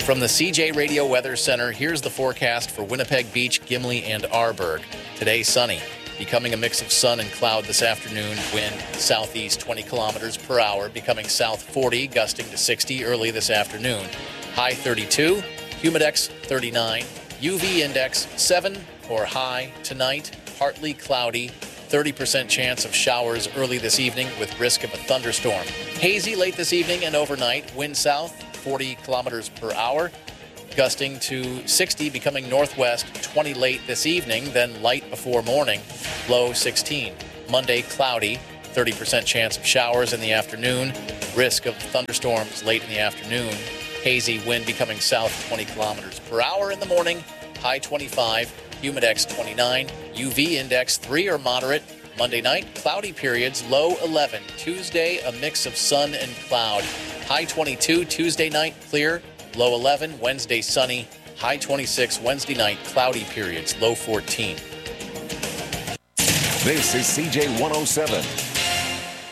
From the CJ Radio Weather Center, here's the forecast for Winnipeg Beach, Gimli, and Arborg. Today, sunny, becoming a mix of sun and cloud this afternoon. Wind southeast 20 kilometers per hour, becoming south 40, gusting to 60 early this afternoon. High 32, humidex 39, UV index 7 or high tonight. Partly cloudy, 30% chance of showers early this evening with risk of a thunderstorm. Hazy late this evening and overnight. Wind south 40 kilometers per hour, gusting to 60, becoming northwest 20 late this evening, then light before morning, low 16. Monday, cloudy, 30% chance of showers in the afternoon, risk of thunderstorms late in the afternoon. Hazy wind becoming south 20 kilometers per hour in the morning, high 25, humidex 29, UV index 3 or moderate. Monday night, cloudy periods, low 11. Tuesday, a mix of sun and cloud. High 22, Tuesday night, clear, low 11. Wednesday, sunny, high 26. Wednesday night, cloudy periods, low 14. This is CJ 107.